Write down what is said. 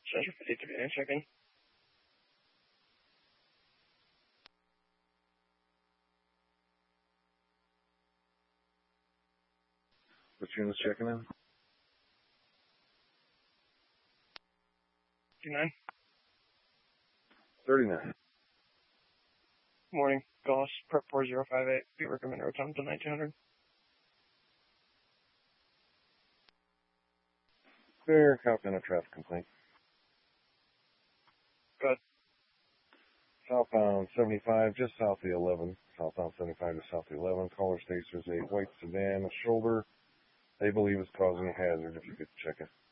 Center 53, check-in. Which unit's checking in? 59. 39. Morning. Goss, Prep 4058. We recommend a return to 1900. Clear, copy on a traffic complaint. Good. Southbound 75, just south of the 11. Southbound 75 to south of the 11. Caller states there's a white sedan, a shoulder. They believe it's causing a hazard if you could check it.